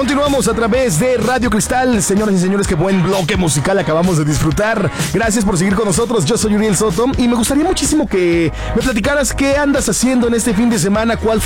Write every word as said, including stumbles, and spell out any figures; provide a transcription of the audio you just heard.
Continuamos a través de Radio Cristal. Señoras y señores, qué buen bloque musical acabamos de disfrutar. Gracias por seguir con nosotros. Yo soy Uriel Soto y me gustaría muchísimo que me platicaras qué andas haciendo en este fin de semana, cuál